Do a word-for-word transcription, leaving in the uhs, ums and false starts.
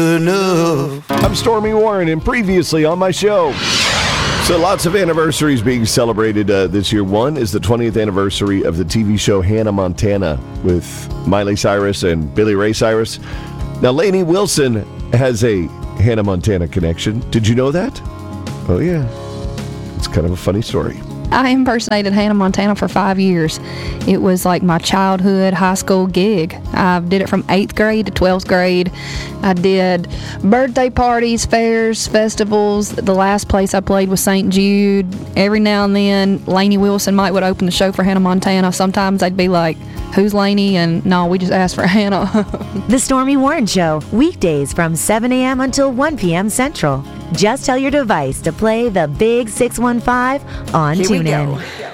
enough. I'm Stormy Warren, and previously on my show. So lots of anniversaries being celebrated uh, this year. One is the twentieth anniversary of the T V show Hannah Montana with Miley Cyrus and Billy Ray Cyrus. Now, Lainey Wilson has a Hannah Montana connection. Did you know that? Oh, yeah. It's kind of a funny story. I impersonated Hannah Montana for five years. It was like my childhood high school gig. I did it from eighth grade to twelfth grade. I did birthday parties, fairs, festivals. The last place I played was Saint Jude. Every now and then, Lainey Wilson might would open the show for Hannah Montana. Sometimes they'd be like, who's Lainey? And no, we just asked for Hannah. The Stormy Warren Show, weekdays from seven a.m. until one p.m. Central. Just tell your device to play the Big six one five on TuneIn.